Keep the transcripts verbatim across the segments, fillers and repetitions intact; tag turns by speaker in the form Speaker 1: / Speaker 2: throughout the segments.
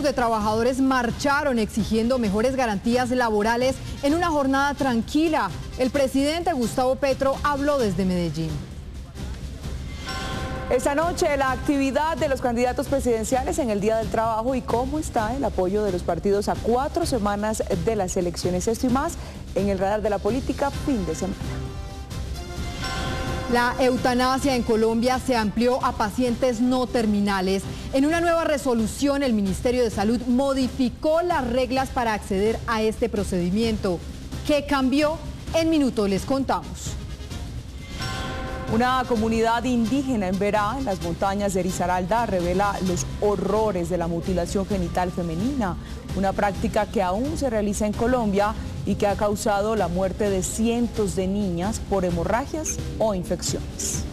Speaker 1: De trabajadores marcharon exigiendo mejores garantías laborales en una jornada tranquila. El presidente Gustavo Petro habló desde Medellín.
Speaker 2: Esta noche la actividad de los candidatos presidenciales en el Día del Trabajo y cómo está el apoyo de los partidos a cuatro semanas de las elecciones. Esto y más en el radar de la política fin de semana.
Speaker 1: La eutanasia en Colombia se amplió a pacientes no terminales. En una nueva resolución, el Ministerio de Salud modificó las reglas para acceder a este procedimiento. ¿Qué cambió? En minutos les contamos.
Speaker 2: Una comunidad indígena en Verá, en las montañas de Risaralda, revela los horrores de la mutilación genital femenina, una práctica que aún se realiza en Colombia y que ha causado la muerte de cientos de niñas por hemorragias o infecciones.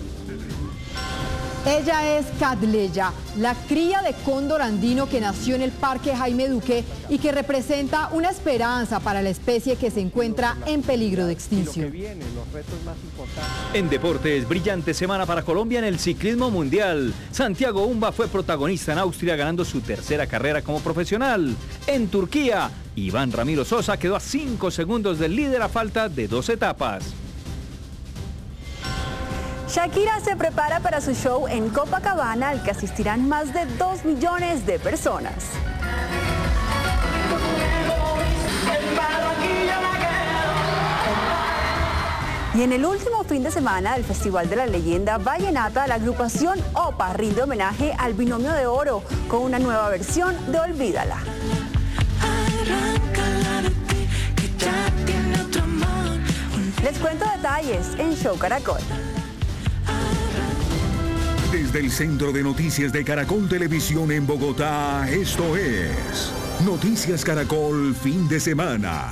Speaker 1: Ella es Cadleya, la cría de cóndor andino que nació en el Parque Jaime Duque y que representa una esperanza para la especie que se encuentra en peligro de extinción.
Speaker 3: En deportes, brillante semana para Colombia en el ciclismo mundial. Santiago Umba fue protagonista en Austria ganando su tercera carrera como profesional. En Turquía, Iván Ramiro Sosa quedó a cinco segundos del líder a falta de dos etapas.
Speaker 4: Shakira se prepara para su show en Copacabana, al que asistirán más de dos millones de personas. Y en el último fin de semana del Festival de la Leyenda Vallenata, la agrupación OPA rinde homenaje al Binomio de Oro con una nueva versión de Olvídala. Les cuento detalles en Show Caracol.
Speaker 5: Desde el Centro de Noticias de Caracol Televisión en Bogotá, esto es Noticias Caracol Fin de Semana.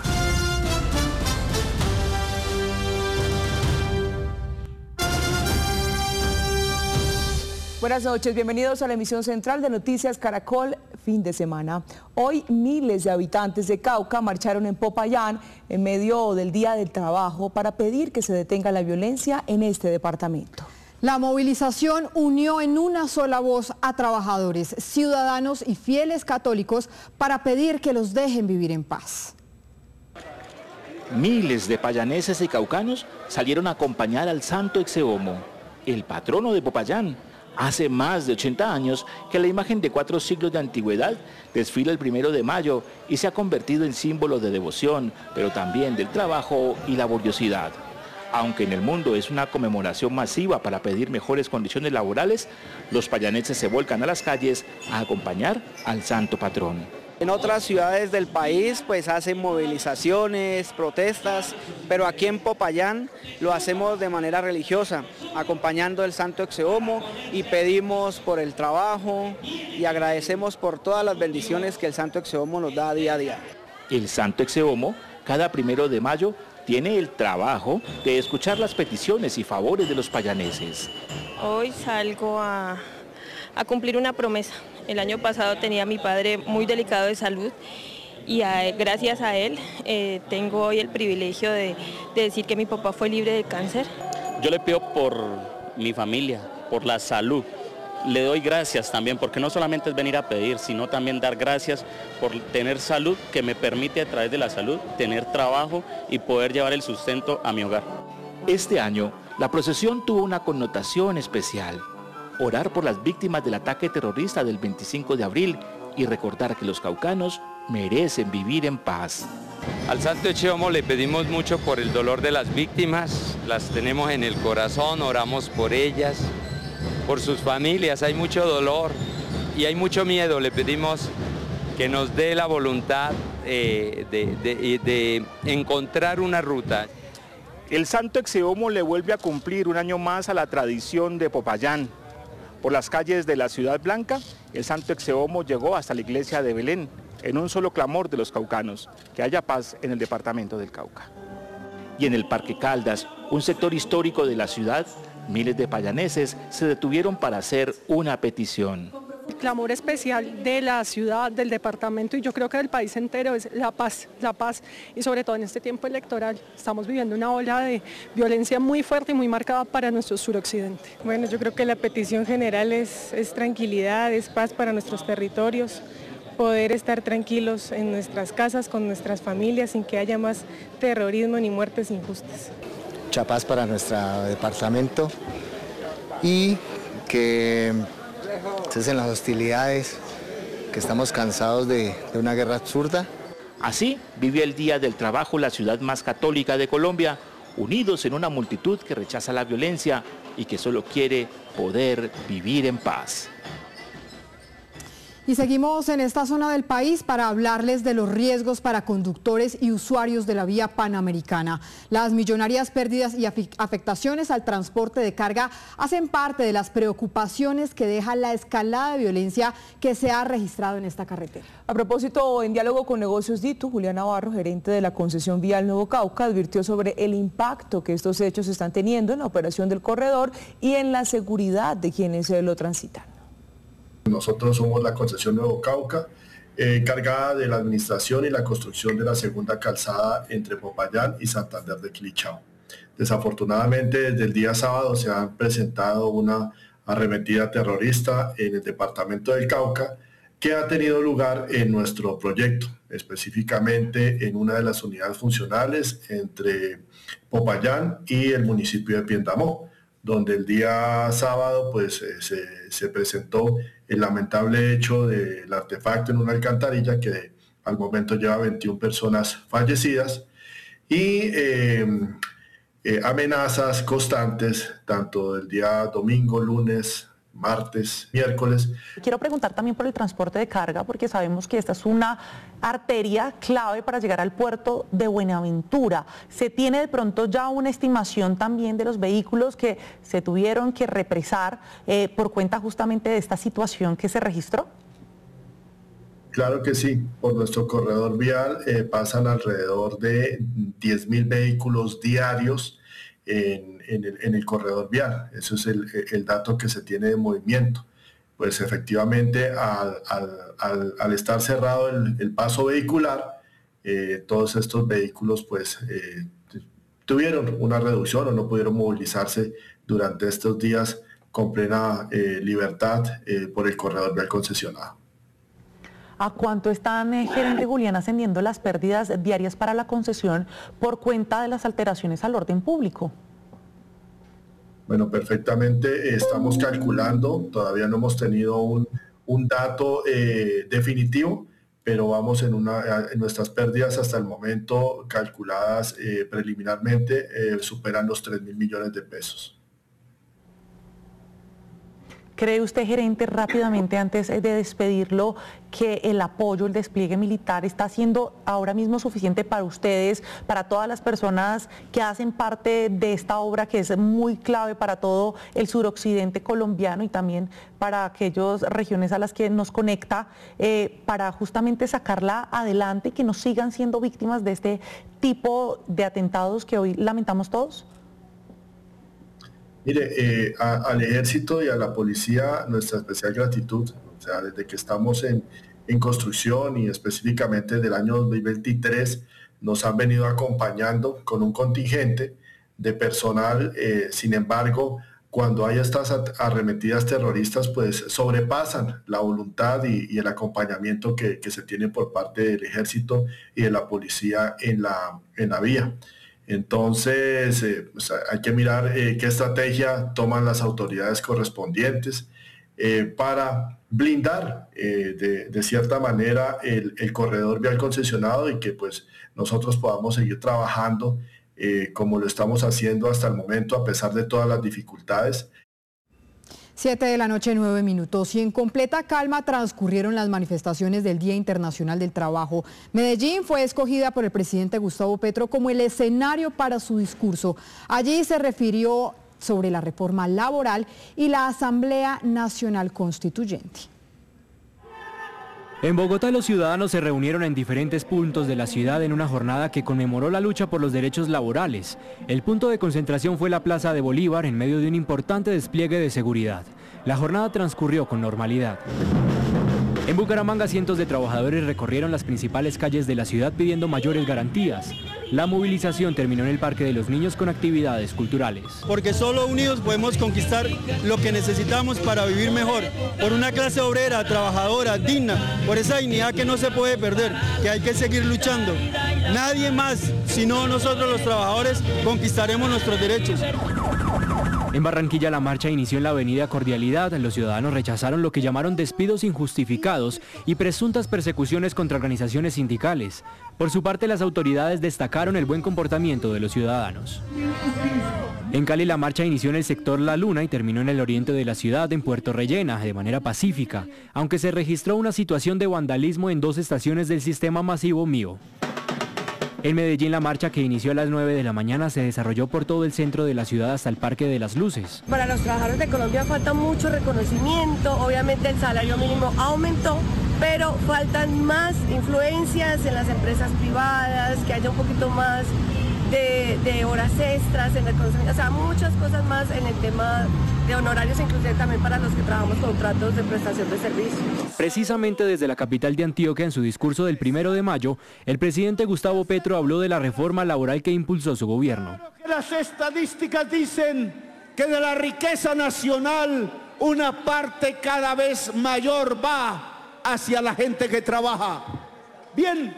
Speaker 2: Buenas noches, bienvenidos a la emisión central de Noticias Caracol Fin de Semana. Hoy miles de habitantes de Cauca marcharon en Popayán en medio del Día del Trabajo para pedir que se detenga la violencia en este departamento.
Speaker 1: La movilización unió en una sola voz a trabajadores, ciudadanos y fieles católicos para pedir que los dejen vivir en paz.
Speaker 6: Miles de payaneses y caucanos salieron a acompañar al Santo Exeomo, el patrono de Popayán. Hace más de ochenta años que la imagen de cuatro siglos de antigüedad desfila el primero de mayo y se ha convertido en símbolo de devoción, pero también del trabajo y laboriosidad. Aunque en el mundo es una conmemoración masiva para pedir mejores condiciones laborales, los payaneses se volcan a las calles a acompañar al santo patrón.
Speaker 7: En otras ciudades del país pues hacen movilizaciones, protestas, pero aquí en Popayán lo hacemos de manera religiosa, acompañando al Santo Exeomo y pedimos por el trabajo y agradecemos por todas las bendiciones que el Santo Exeomo nos da día a día. El Santo Exeomo, cada primero de mayo, tiene el trabajo de escuchar las peticiones y favores de los payaneses.
Speaker 8: Hoy salgo a, a cumplir una promesa. El año pasado tenía a mi padre muy delicado de salud y a, gracias a él eh, tengo hoy el privilegio de, de decir que mi papá fue libre de cáncer.
Speaker 9: Yo le pido por mi familia, por la salud. Le doy gracias también, porque no solamente es venir a pedir, sino también dar gracias por tener salud, que me permite a través de la salud tener trabajo y poder llevar el sustento a mi hogar.
Speaker 6: Este año, la procesión tuvo una connotación especial. Orar por las víctimas del ataque terrorista del veinticinco de abril y recordar que los caucanos merecen vivir en paz.
Speaker 10: Al Santo Exeomo le pedimos mucho por el dolor de las víctimas, las tenemos en el corazón, oramos por ellas, por sus familias, hay mucho dolor y hay mucho miedo. Le pedimos que nos dé la voluntad eh, de, de, de encontrar una ruta.
Speaker 11: El Santo Exeomo le vuelve a cumplir un año más a la tradición de Popayán. Por las calles de la Ciudad Blanca, el Santo Exeomo llegó hasta la iglesia de Belén, en un solo clamor de los caucanos, que haya paz en el departamento del Cauca.
Speaker 6: Y en el Parque Caldas, un sector histórico de la ciudad, miles de payaneses se detuvieron para hacer una petición.
Speaker 12: El clamor especial de la ciudad, del departamento y yo creo que del país entero es la paz, la paz y sobre todo en este tiempo electoral estamos viviendo una ola de violencia muy fuerte y muy marcada para nuestro suroccidente.
Speaker 13: Bueno, yo creo que la petición general es, es tranquilidad, es paz para nuestros territorios, poder estar tranquilos en nuestras casas, con nuestras familias, sin que haya más terrorismo ni muertes injustas.
Speaker 14: Mucha paz para nuestro departamento y que cesen las hostilidades, que estamos cansados de, de una guerra absurda.
Speaker 6: Así vive el Día del Trabajo la ciudad más católica de Colombia, unidos en una multitud que rechaza la violencia y que solo quiere poder vivir en paz.
Speaker 1: Y seguimos en esta zona del país para hablarles de los riesgos para conductores y usuarios de la vía panamericana. Las millonarias pérdidas y afectaciones al transporte de carga hacen parte de las preocupaciones que deja la escalada de violencia que se ha registrado en esta carretera.
Speaker 2: A propósito, en diálogo con Negocios Ditu, Julián Navarro, gerente de la concesión vial Nuevo Cauca, advirtió sobre el impacto que estos hechos están teniendo en la operación del corredor y en la seguridad de quienes lo transitan.
Speaker 15: Nosotros somos la concesión Nuevo Cauca, eh, encargada de la administración y la construcción de la segunda calzada entre Popayán y Santander de Quilichao. Desafortunadamente, desde el día sábado se ha presentado una arremetida terrorista en el departamento del Cauca que ha tenido lugar en nuestro proyecto, específicamente en una de las unidades funcionales entre Popayán y el municipio de Piendamó, donde el día sábado pues, eh, se, se presentó el lamentable hecho del artefacto en una alcantarilla que al momento lleva veintiuna personas fallecidas y eh, eh, amenazas constantes tanto el día domingo, lunes, martes, miércoles.
Speaker 16: Quiero preguntar también por el transporte de carga, porque sabemos que esta es una arteria clave para llegar al puerto de Buenaventura. ¿Se tiene de pronto ya una estimación también de los vehículos que se tuvieron que represar eh, por cuenta justamente de esta situación que se registró?
Speaker 15: Claro que sí, por nuestro corredor vial eh, pasan alrededor de diez mil vehículos diarios en, en, el, en el corredor vial. Eso es el, el dato que se tiene de movimiento. Pues efectivamente al, al, al, al estar cerrado el, el paso vehicular, eh, todos estos vehículos pues eh, tuvieron una reducción o no pudieron movilizarse durante estos días con plena eh, libertad eh, por el corredor vial concesionado.
Speaker 16: ¿A cuánto están, eh, gerente Julián, ascendiendo las pérdidas diarias para la concesión por cuenta de las alteraciones al orden público?
Speaker 15: Bueno, perfectamente estamos calculando, todavía no hemos tenido un, un dato eh, definitivo, pero vamos en, una, en nuestras pérdidas hasta el momento calculadas eh, preliminarmente eh, superan los tres mil millones de pesos.
Speaker 16: ¿Cree usted, gerente, rápidamente antes de despedirlo, que el apoyo, el despliegue militar está siendo ahora mismo suficiente para ustedes, para todas las personas que hacen parte de esta obra que es muy clave para todo el suroccidente colombiano y también para aquellas regiones a las que nos conecta, eh, para justamente sacarla adelante y que no sigan siendo víctimas de este tipo de atentados que hoy lamentamos todos?
Speaker 15: Mire, eh, a, al ejército y a la policía nuestra especial gratitud, o sea, desde que estamos en, en construcción y específicamente del año dos mil veintitrés nos han venido acompañando con un contingente de personal, eh, sin embargo, cuando hay estas arremetidas terroristas, pues sobrepasan la voluntad y, y el acompañamiento que, que se tiene por parte del ejército y de la policía en la, en la vía. Entonces, eh, pues hay que mirar eh, qué estrategia toman las autoridades correspondientes eh, para blindar eh, de, de cierta manera el, el corredor vial concesionado y que pues nosotros podamos seguir trabajando eh, como lo estamos haciendo hasta el momento a pesar de todas las dificultades.
Speaker 1: Siete de la noche, nueve minutos, y en completa calma transcurrieron las manifestaciones del Día Internacional del Trabajo. Medellín fue escogida por el presidente Gustavo Petro como el escenario para su discurso. Allí se refirió sobre la reforma laboral y la Asamblea Nacional Constituyente.
Speaker 17: En Bogotá los ciudadanos se reunieron en diferentes puntos de la ciudad en una jornada que conmemoró la lucha por los derechos laborales. El punto de concentración fue la Plaza de Bolívar en medio de un importante despliegue de seguridad. La jornada transcurrió con normalidad. En Bucaramanga, cientos de trabajadores recorrieron las principales calles de la ciudad pidiendo mayores garantías. La movilización terminó en el Parque de los Niños con actividades culturales.
Speaker 18: Porque solo unidos podemos conquistar lo que necesitamos para vivir mejor, por una clase obrera, trabajadora, digna, por esa dignidad que no se puede perder, que hay que seguir luchando. Nadie más, sino nosotros los trabajadores, conquistaremos nuestros derechos.
Speaker 17: En Barranquilla la marcha inició en la avenida Cordialidad. Los ciudadanos rechazaron lo que llamaron despidos injustificados y presuntas persecuciones contra organizaciones sindicales. Por su parte, las autoridades destacaron el buen comportamiento de los ciudadanos. En Cali la marcha inició en el sector La Luna y terminó en el oriente de la ciudad, en Puerto Rellena, de manera pacífica, aunque se registró una situación de vandalismo en dos estaciones del sistema masivo Mío. En Medellín la marcha, que inició a las nueve de la mañana, se desarrolló por todo el centro de la ciudad hasta el Parque de las Luces.
Speaker 19: Para los trabajadores de Colombia falta mucho reconocimiento, obviamente el salario mínimo aumentó, pero faltan más influencias en las empresas privadas, que haya un poquito más de, de horas extras en el reconocimiento, o sea, muchas cosas más en el tema de honorarios, inclusive también para los que trabajamos contratos de prestación de servicios.
Speaker 17: Precisamente desde la capital de Antioquia, en su discurso del primero de mayo, el presidente Gustavo Petro habló de la reforma laboral que impulsó su gobierno.
Speaker 20: Las estadísticas dicen que de la riqueza nacional una parte cada vez mayor va hacia la gente que trabaja. Bien,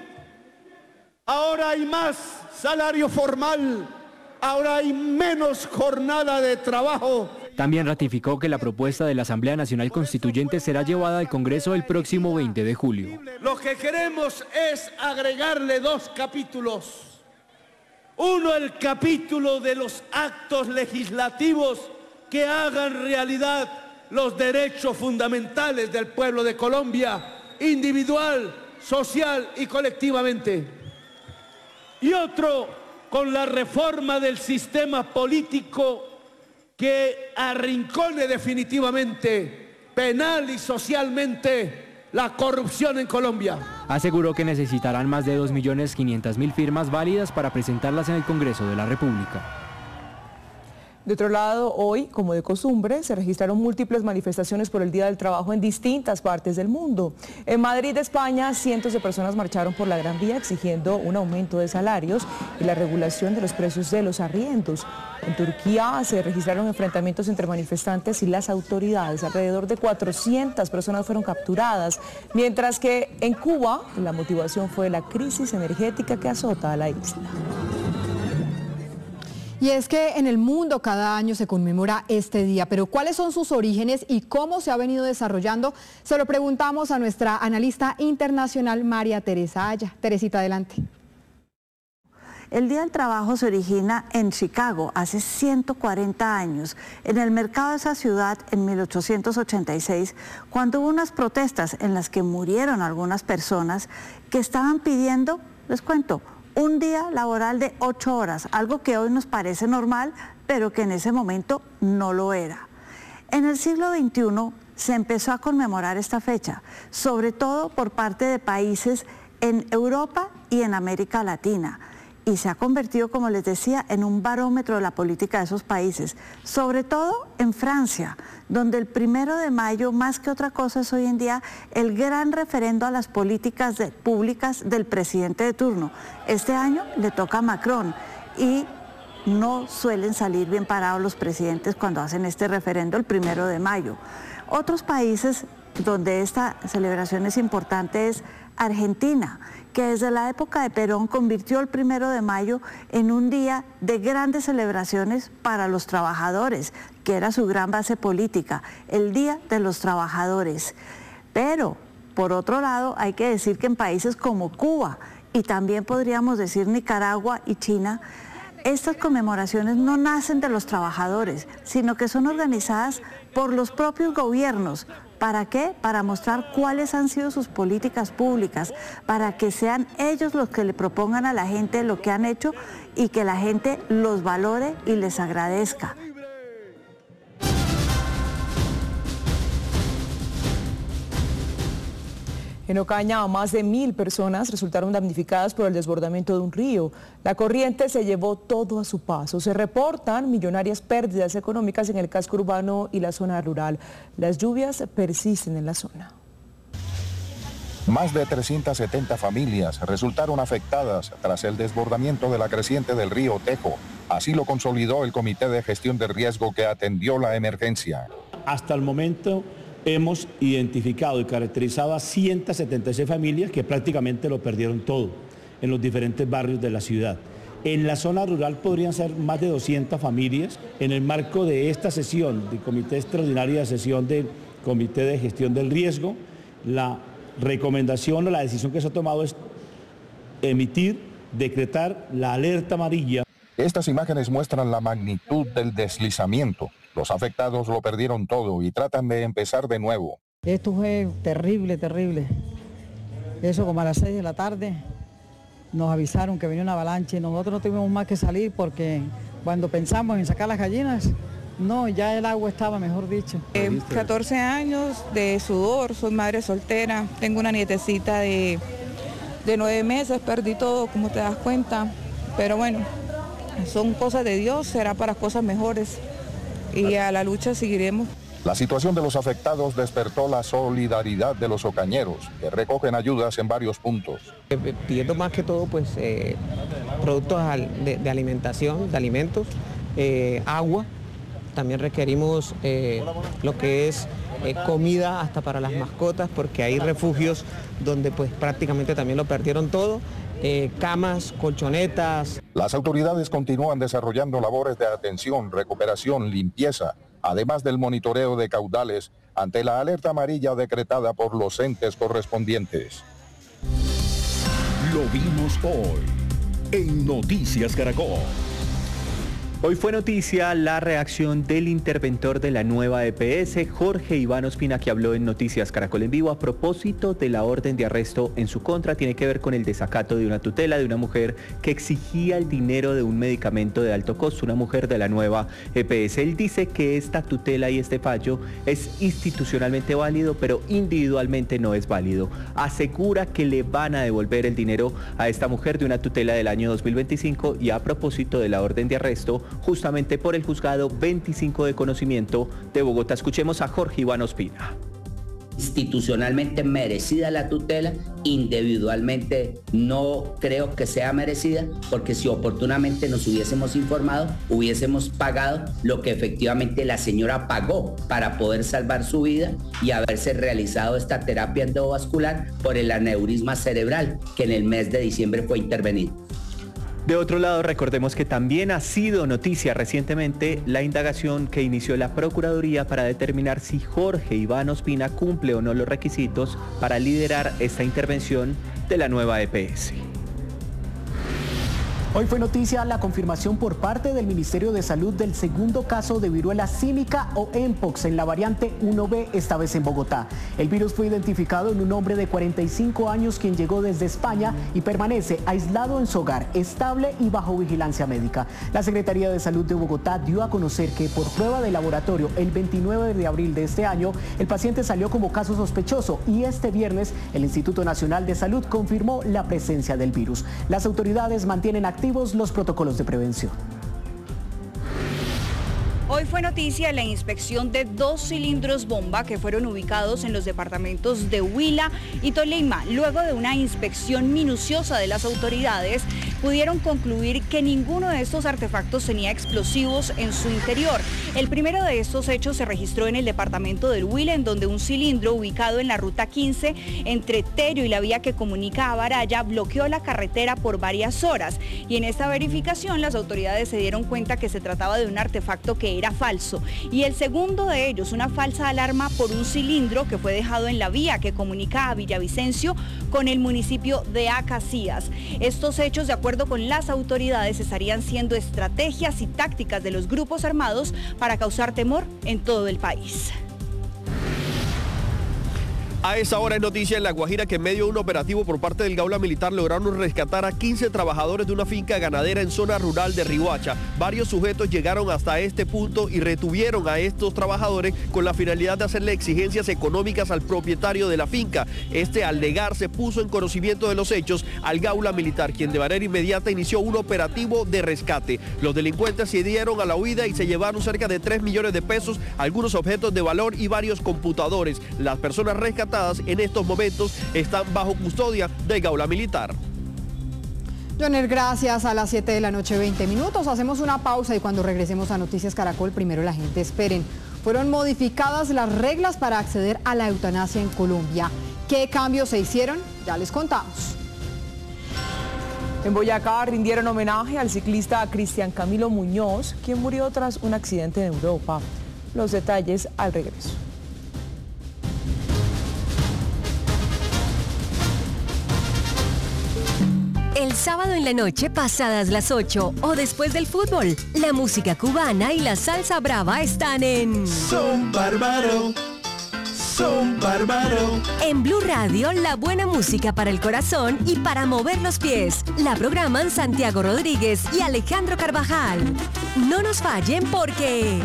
Speaker 20: ahora hay más salario formal, ahora hay menos jornada de trabajo.
Speaker 17: También ratificó que la propuesta de la Asamblea Nacional Constituyente será llevada al Congreso el próximo veinte de julio.
Speaker 20: Lo que queremos es agregarle dos capítulos. Uno, el capítulo de los actos legislativos que hagan realidad los derechos fundamentales del pueblo de Colombia, individual, social y colectivamente. Y otro, con la reforma del sistema político que arrincone definitivamente, penal y socialmente, la corrupción en Colombia.
Speaker 17: Aseguró que necesitarán más de dos millones quinientas mil firmas válidas para presentarlas en el Congreso de la República.
Speaker 2: De otro lado, hoy, como de costumbre, se registraron múltiples manifestaciones por el Día del Trabajo en distintas partes del mundo. En Madrid, España, cientos de personas marcharon por la Gran Vía exigiendo un aumento de salarios y la regulación de los precios de los arriendos. En Turquía se registraron enfrentamientos entre manifestantes y las autoridades. Alrededor de cuatrocientas personas fueron capturadas, mientras que en Cuba la motivación fue la crisis energética que azota a la isla.
Speaker 1: Y es que en el mundo cada año se conmemora este día, pero ¿cuáles son sus orígenes y cómo se ha venido desarrollando? Se lo preguntamos a nuestra analista internacional María Teresa Aya. Teresita, adelante.
Speaker 21: El Día del Trabajo se origina en Chicago hace ciento cuarenta años, en el mercado de esa ciudad en mil ochocientos ochenta y seis, cuando hubo unas protestas en las que murieron algunas personas que estaban pidiendo, les cuento, un día laboral de ocho horas, algo que hoy nos parece normal, pero que en ese momento no lo era. En el siglo veintiuno se empezó a conmemorar esta fecha, sobre todo por parte de países en Europa y en América Latina, y se ha convertido, como les decía, en un barómetro de la política de esos países, sobre todo en Francia, donde el primero de mayo, más que otra cosa, es hoy en día el gran referendo a las políticas de, públicas del presidente de turno. Este año le toca a Macron y no suelen salir bien parados los presidentes cuando hacen este referendo el primero de mayo. Otros países donde esta celebración es importante es Argentina, que desde la época de Perón convirtió el primero de mayo en un día de grandes celebraciones para los trabajadores, que era su gran base política, el Día de los Trabajadores. Pero, por otro lado, hay que decir que en países como Cuba y también podríamos decir Nicaragua y China, estas conmemoraciones no nacen de los trabajadores, sino que son organizadas por los propios gobiernos. ¿Para qué? Para mostrar cuáles han sido sus políticas públicas, para que sean ellos los que le propongan a la gente lo que han hecho y que la gente los valore y les agradezca.
Speaker 2: En Ocaña, más de mil personas resultaron damnificadas por el desbordamiento de un río. La corriente se llevó todo a su paso. Se reportan millonarias pérdidas económicas en el casco urbano y la zona rural. Las lluvias persisten en la zona.
Speaker 3: Más de trescientas setenta familias resultaron afectadas tras el desbordamiento de la creciente del río Tejo. Así lo consolidó el Comité de Gestión de Riesgo que atendió la emergencia.
Speaker 22: Hasta el momento hemos identificado y caracterizado a ciento setenta y seis familias que prácticamente lo perdieron todo en los diferentes barrios de la ciudad. En la zona rural podrían ser más de doscientas familias. En el marco de esta sesión del Comité Extraordinario de Sesión del Comité de Gestión del Riesgo, la recomendación o la decisión que se ha tomado es emitir, decretar la alerta amarilla.
Speaker 3: Estas imágenes muestran la magnitud del deslizamiento. Los afectados lo perdieron todo y tratan de empezar de nuevo.
Speaker 23: Esto fue terrible, terrible. Eso como a las seis de la tarde nos avisaron que venía una avalancha y nosotros no tuvimos más que salir porque cuando pensamos en sacar las gallinas, no, ya el agua estaba, mejor dicho.
Speaker 24: Eh, catorce años de sudor, soy madre soltera, tengo una nietecita de, de nueve meses, perdí todo, como te das cuenta, pero bueno, son cosas de Dios, será para cosas mejores y a la lucha seguiremos.
Speaker 3: La situación de los afectados despertó la solidaridad de los ocañeros, que recogen ayudas en varios puntos.
Speaker 25: Pidiendo más que todo pues eh, productos de, de alimentación, de alimentos, eh, agua. También requerimos eh, lo que es eh, comida hasta para las mascotas, porque hay refugios donde pues prácticamente también lo perdieron todo, eh, camas, colchonetas.
Speaker 3: Las autoridades continúan desarrollando labores de atención, recuperación, limpieza, además del monitoreo de caudales ante la alerta amarilla decretada por los entes correspondientes.
Speaker 5: Lo vimos hoy en Noticias Caracol.
Speaker 26: Hoy fue noticia la reacción del interventor de la nueva E P S, Jorge Iván Ospina, que habló en Noticias Caracol en Vivo a propósito de la orden de arresto en su contra. Tiene que ver con el desacato de una tutela de una mujer que exigía el dinero de un medicamento de alto costo, una mujer de la nueva E P S. Él dice que esta tutela y este fallo es institucionalmente válido, pero individualmente no es válido. Asegura que le van a devolver el dinero a esta mujer de una tutela del año dos mil veinticinco y a propósito de la orden de arresto, justamente por el juzgado veinticinco de conocimiento de Bogotá. Escuchemos a Jorge Iván Ospina.
Speaker 27: Institucionalmente merecida la tutela, individualmente no creo que sea merecida, porque si oportunamente nos hubiésemos informado, hubiésemos pagado lo que efectivamente la señora pagó para poder salvar su vida y haberse realizado esta terapia endovascular por el aneurisma cerebral que en el mes de diciembre fue intervenido.
Speaker 26: De otro lado, recordemos que también ha sido noticia recientemente la indagación que inició la Procuraduría para determinar si Jorge Iván Ospina cumple o no los requisitos para liderar esta intervención de la nueva E P S.
Speaker 28: Hoy fue noticia la confirmación por parte del Ministerio de Salud del segundo caso de viruela símica o Mpox en la variante uno B, esta vez en Bogotá. El virus fue identificado en un hombre de cuarenta y cinco años quien llegó desde España y permanece aislado en su hogar, estable y bajo vigilancia médica. La Secretaría de Salud de Bogotá dio a conocer que por prueba de laboratorio el veintinueve de abril de este año el paciente salió como caso sospechoso y este viernes el Instituto Nacional de Salud confirmó la presencia del virus. Las autoridades mantienen activos los protocolos de prevención.
Speaker 4: Hoy fue noticia la inspección de dos cilindros bomba que fueron ubicados en los departamentos de Huila y Tolima. Luego de una inspección minuciosa de las autoridades, pudieron concluir que ninguno de estos artefactos tenía explosivos en su interior. El primero de estos hechos se registró en el departamento del Huila, en donde un cilindro ubicado en la ruta quince entre Terio y la vía que comunica a Baraya bloqueó la carretera por varias horas. Y en esta verificación las autoridades se dieron cuenta que se trataba de un artefacto que era falso. Y el segundo de ellos, una falsa alarma por un cilindro que fue dejado en la vía que comunica a Villavicencio con el municipio de Acacías. Estos hechos, de acuerdo con las autoridades, estarían siendo estrategias y tácticas de los grupos armados para causar temor en todo el país.
Speaker 29: A esa hora es noticia en La Guajira que en medio de un operativo por parte del Gaula Militar lograron rescatar a quince trabajadores de una finca ganadera en zona rural de Riohacha. Varios sujetos llegaron hasta este punto y retuvieron a estos trabajadores con la finalidad de hacerle exigencias económicas al propietario de la finca. Este, al negarse, puso en conocimiento de los hechos al Gaula Militar, quien de manera inmediata inició un operativo de rescate. Los delincuentes se dieron a la huida y se llevaron cerca de tres millones de pesos, algunos objetos de valor y varios computadores. Las personas rescatadas rescatadas en estos momentos están bajo custodia del Gaula Militar.
Speaker 1: Joner, gracias. A las siete de la noche, veinte minutos. Hacemos una pausa y cuando regresemos a Noticias Caracol, primero la gente esperen. Fueron modificadas las reglas para acceder a la eutanasia en Colombia. ¿Qué cambios se hicieron? Ya les contamos.
Speaker 2: En Boyacá rindieron homenaje al ciclista Cristian Camilo Muñoz, quien murió tras un accidente en Europa. Los detalles al regreso.
Speaker 6: El sábado en la noche, pasadas las ocho o después del fútbol, la música cubana y la salsa brava están en...
Speaker 7: Son bárbaro, son bárbaro.
Speaker 6: En Blue Radio, la buena música para el corazón y para mover los pies. La programan Santiago Rodríguez y Alejandro Carvajal. No nos fallen porque...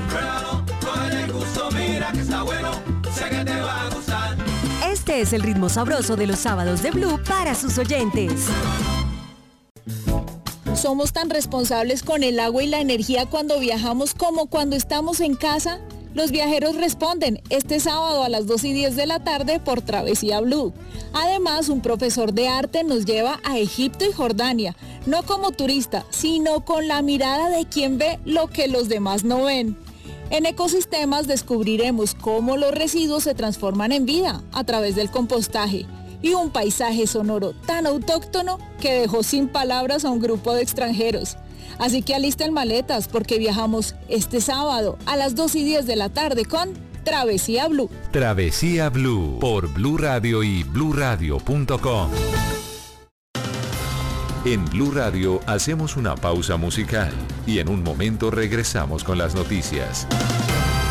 Speaker 6: Este es el ritmo sabroso de los sábados de Blue para sus oyentes.
Speaker 8: ¿Somos tan responsables con el agua y la energía cuando viajamos como cuando estamos en casa? Los viajeros responden este sábado a las dos y diez de la tarde por Travesía Blue. Además, un profesor de arte nos lleva a Egipto y Jordania, no como turista, sino con la mirada de quien ve lo que los demás no ven. En Ecosistemas descubriremos cómo los residuos se transforman en vida a través del compostaje y un paisaje sonoro tan autóctono que dejó sin palabras a un grupo de extranjeros. Así que alisten maletas porque viajamos este sábado a las dos y diez de la tarde con Travesía Blue.
Speaker 9: Travesía Blue por Blue Radio y blue radio punto com. En Blue Radio hacemos una pausa musical y en un momento regresamos con las noticias.